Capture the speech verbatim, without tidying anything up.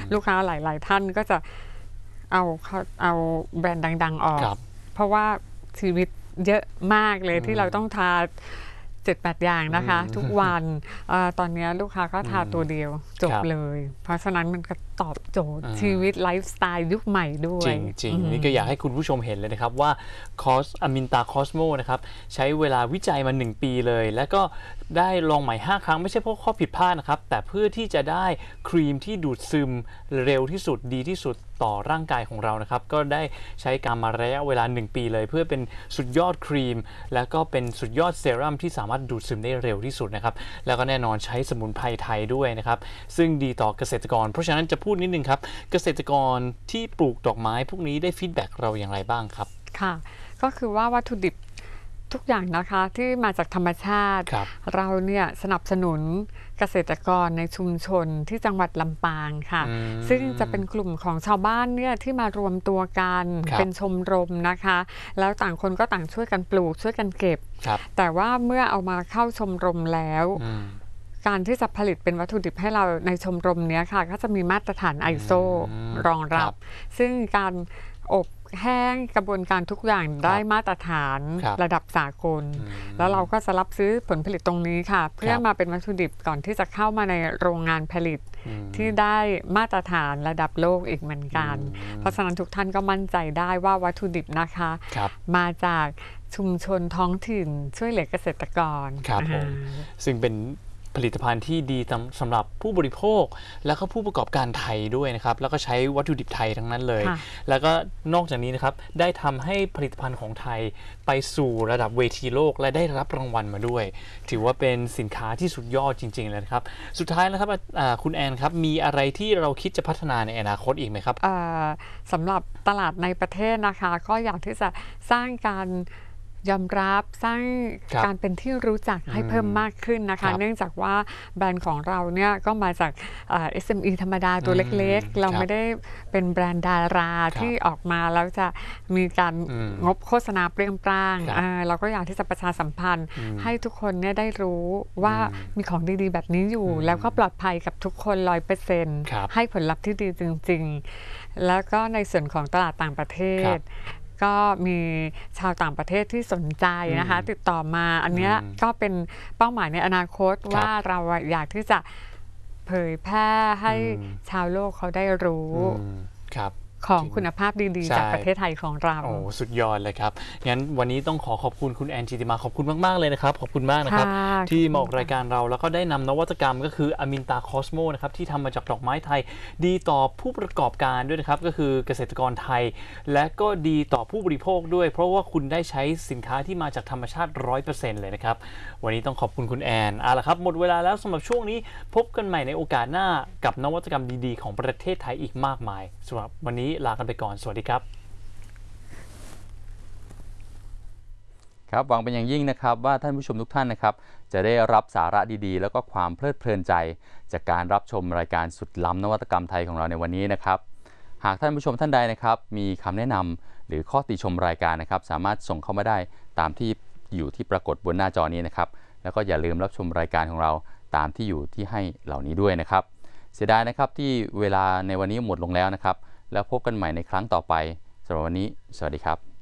ลูกค้าหลายๆท่านก็จะเอาเอาแบรนด์ดังๆออกเพราะว่าชีวิตเยอะมากเลยที่เราต้องทาเจ็ดแปดอย่างนะคะทุกวันอตอนนี้ลูกค้าก็ทาตัวเดียวจบเลยเพราะฉะนั้นมันก็ตอบโจทย์ชีวิตไลฟ์สไตล์ยุคใหม่ด้วยจริงๆนี่ก็อยากให้คุณผู้ชมเห็นเลยนะครับว่าคอสอะมินตาคอสโมนะครับใช้เวลาวิจัยมาหนึ่งปีเลยแล้วก็ได้ลองใหม่ห้าครั้งไม่ใช่เพราะข้อผิดพลาดนะครับแต่เพื่อที่จะได้ครีมที่ดูดซึมเร็วที่สุดดีที่สุดต่อร่างกายของเรานะครับก็ได้ใช้การมาระยะเวลาหนึ่งปีเลยเพื่อเป็นสุดยอดครีมแล้วก็เป็นสุดยอดเซรั่มที่สามารถดูดซึมได้เร็วที่สุดนะครับแล้วก็แน่นอนใช้สมุนไพรไทยด้วยนะครับซึ่งดีต่อเกษตรกรเพราะฉะนั้นจะพูดนิดนึงครับเกษตรกรที่ปลูกดอกไม้พวกนี้ได้ฟีดแบ็กเราอย่างไรบ้างครับค่ะก็คือว่าวัตถุดิบทุกอย่างนะคะที่มาจากธรรมชาติรเราเนี่ยสนับสนุนเกษตรกรในชุมชนที่จังหวัดลำปางค่ะซึ่งจะเป็นกลุ่มของชาวบ้านเนี่ยที่มารวมตัวกันเป็นชมรมนะคะแล้วต่างคนก็ต่างช่วยกันปลูกช่วยกันเก็บแต่ว่าเมื่อเอามาเข้าชมรมแล้วการที่จะผลิตเป็นวัตถุดิบให้เราในชมรมนี้ค่ะก็จะมีมาตรฐาน ไอ เอส โอ รองรับซึ่งการอบแห้งกระบวนการทุกอย่างได้มาตรฐานระดับสากลแล้วเราก็จะรับซื้อผลผลิตตรงนี้ค่ะเพื่อมาเป็นวัตถุดิบก่อนที่จะเข้ามาในโรงงานผลิตที่ได้มาตรฐานระดับโลกอีกเหมือนกันเพราะฉะนั้นทุกท่านก็มั่นใจได้ว่าวัตถุดิบนะคะมาจากชุมชนท้องถิ่นช่วยเหลือเกษตรกรครับผมซึ่งเป็นผลิตภัณฑ์ที่ดีสำหรับผู้บริโภคแล้วก็ผู้ประกอบการไทยด้วยนะครับแล้วก็ใช้วัตถุดิบไทยทั้งนั้นเลยแล้วก็นอกจากนี้นะครับได้ทำให้ผลิตภัณฑ์ของไทยไปสู่ระดับเวทีโลกและได้รับรางวัลมาด้วยถือว่าเป็นสินค้าที่สุดยอดจริงๆเลยครับสุดท้ายแล้วครับคุณแอนครับมีอะไรที่เราคิดจะพัฒนาในอนาคตอีกไหมครับสำหรับตลาดในประเทศนะคะก็อยากที่จะสร้างการยอมรับสร้างการเป็นที่รู้จักให้เพิ่มมากขึ้นนะคะเนื่องจากว่าแบรนด์ของเราเนี่ยก็มาจาก เอส เอ็ม อี ธรรมดาตัวเล็กๆเราไม่ได้เป็นแบรนด์ดาราที่ออกมาแล้วจะมีการงบโฆษณาเปรี้ยงปร้างเราก็อยากที่จะประชาสัมพันธ์ให้ทุกคนเนี่ยได้รู้ว่ามีของดีๆแบบนี้อยู่แล้วก็ปลอดภัยกับทุกคน ร้อยเปอร์เซ็นต์ ให้ผลลัพธ์ที่ดีจริงๆแล้วก็ในส่วนของตลาดต่างประเทศก็มีชาวต่างประเทศที่สนใจนะคะติดต่อมาอันนี้ก็เป็นเป้าหมายในอนาคตว่าเราอยากที่จะเผยแพร่ให้ชาวโลกเขาได้รู้ของคุณภาพดีๆจากประเทศไทยของเราโอ้สุดยอดเลยครับงั้นวันนี้ต้องขอขอบคุณคุณแอนจิติมาขอบคุณมากๆเลยนะครับขอบคุณมากนะครับที่มาออกรายการเราแล้วก็ได้นำนวัตกรรมก็คืออะมินตาคอสโมนะครับที่ทำมาจากดอกไม้ไทยดีต่อผู้ประกอบการด้วยนะครับก็คือเกษตรกรไทยและก็ดีต่อผู้บริโภคด้วยเพราะว่าคุณได้ใช้สินค้าที่มาจากธรรมชาติ ร้อยเปอร์เซ็นต์ เลยนะครับวันนี้ต้องขอบคุณคุณแอนเอาล่ะครับหมดเวลาแล้วสำหรับช่วงนี้พบกันใหม่ในโอกาสหน้ากับนวัตกรรมดีๆของประเทศไทยอีกมากมายสำหรับวันนี้ลากันไปก่อนสวัสดีครับครับหวังเป็นอย่างยิ่งนะครับว่าท่านผู้ชมทุกท่านนะครับจะได้รับสาระดีๆแล้วก็ความเพลิดเพลินใจจากการรับชมรายการสุดล้ำนวัตกรรมไทยของเราในวันนี้นะครับหากท่านผู้ชมท่านใดนะครับมีคำแนะนำหรือข้อติชมรายการนะครับสามารถส่งเข้ามาได้ตามที่อยู่ที่ปรากฏบนหน้าจอนี้นะครับแล้วก็อย่าลืมรับชมรายการของเราตามที่อยู่ที่ให้เหล่านี้ด้วยนะครับเสียดายนะครับที่เวลาในวันนี้หมดลงแล้วนะครับแล้วพบกันใหม่ในครั้งต่อไปสำหรับวันนี้สวัสดีครับ